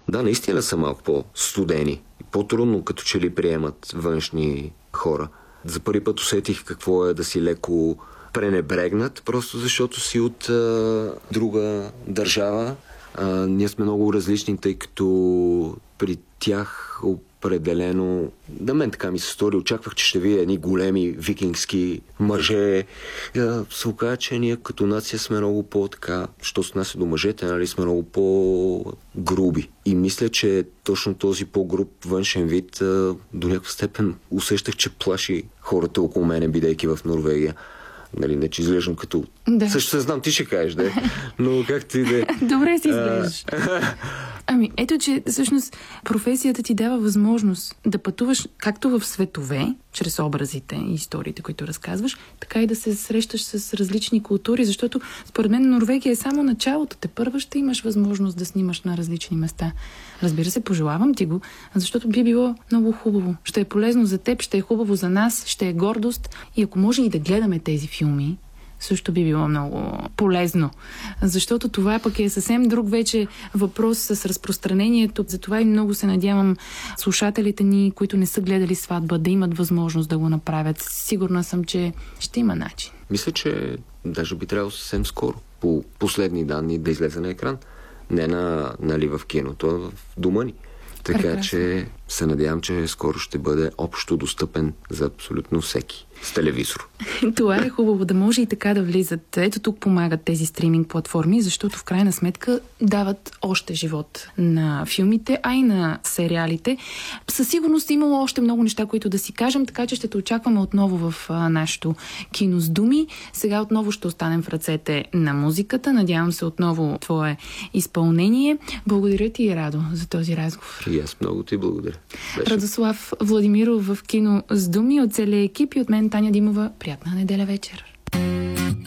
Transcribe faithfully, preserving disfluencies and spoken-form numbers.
Да, наистина са малко по-студени. По-трудно като че ли приемат външни хора. За първи път усетих какво е да си леко пренебрегнат, просто защото си от а, друга държава. А, ние сме много различни, тъй като при тях определено... На мен така ми се стори. Очаквах, че ще видя едни големи викингски мъже. А, се оказа, че ние като нация сме много по-така, що се отнася до мъжете, нали, сме много по-груби. И мисля, че точно този по-груб външен вид а, до някаква степен усещах, че плаши хората около мене, бидейки в Норвегия. Нали, не че изглеждам като... Да. Също се знам, ти ще кажеш, да. Но както и да е. Добре си изглеждаш. Ами, ето, че всъщност професията ти дава възможност да пътуваш както в светове, чрез образите и историите, които разказваш, така и да се срещаш с различни култури, защото според мен Норвегия е само началото. Те първа ще имаш възможност да снимаш на различни места. Разбира се, пожелавам ти го, защото би било много хубаво. Ще е полезно за теб, ще е хубаво за нас, ще е гордост. И ако може и да гледаме тези филми, също би било много полезно. Защото това пък е съвсем друг вече въпрос с разпространението. Затова и много се надявам слушателите ни, които не са гледали Сватба, да имат възможност да го направят. Сигурна съм, че ще има начин. Мисля, че даже би трябвало съвсем скоро, по последни данни, да излезе на екран. Не на, нали, в киното, а в дома ни. Така Прекрасно. Че се надявам, че скоро ще бъде общо достъпен за абсолютно всеки с телевизор. Това е хубаво, да може и така да влизат. Ето тук помагат тези стриминг платформи, защото в крайна сметка дават още живот на филмите, а и на сериалите. Със сигурност имало още много неща, които да си кажем, така че ще те очакваме отново в а, нашото кино с думи. Сега отново ще останем в ръцете на музиката. Надявам се отново твое изпълнение. Благодаря ти, Радо, за този разговор. И аз много ти благодаря. Беше... Радослав Владимиров в кино с думи от целия екип и от мен Таня Димова. Приятна неделя вечер.